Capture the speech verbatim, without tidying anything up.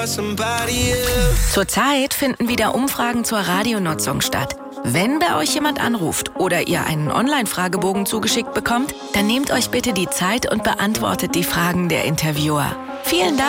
Zurzeit finden wieder Umfragen zur Radionutzung statt. Wenn bei euch jemand anruft oder ihr einen Online-Fragebogen zugeschickt bekommt, dann nehmt euch bitte die Zeit und beantwortet die Fragen der Interviewer. Vielen Dank.